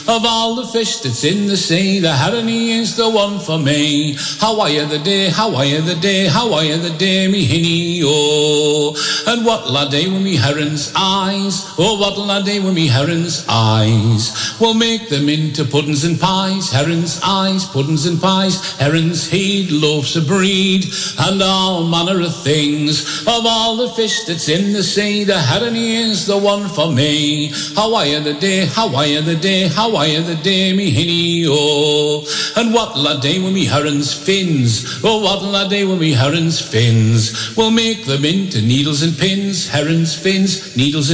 Of all the fish that's in the sea, the herony is the one for me. How are you the day, how are you the day, how are you the day, me hinny, oh. And what'll I do with me heron's eyes, oh what'll I do with me heron's eyes. We'll make them into puddings and pies, heron's eyes, puddings and pies, heron's head, loaves of bread, and all manner of things. Of all the fish that's in the sea, the herony is the one for me. How are you the day, how are you the day, how are you the day, me hinny, oh. And what'll I do with me heron's fins, oh what'll I do with me heron's fins. We'll make them into needles and pins, heron's fins, needles and